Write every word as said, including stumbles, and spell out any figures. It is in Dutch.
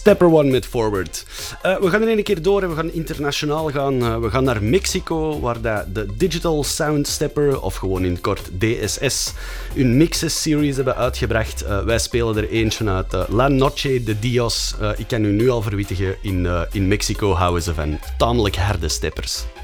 Stepper One met Forward. Uh, we gaan er een keer door en we gaan internationaal gaan. Uh, we gaan naar Mexico, waar de, de Digital Sound Stepper, of gewoon in het kort D S S, hun mixes-series hebben uitgebracht. Uh, wij spelen er eentje uit uh, La Noche de Dios. Uh, ik kan u nu al verwittigen, in, uh, in Mexico houden ze van tamelijk harde steppers.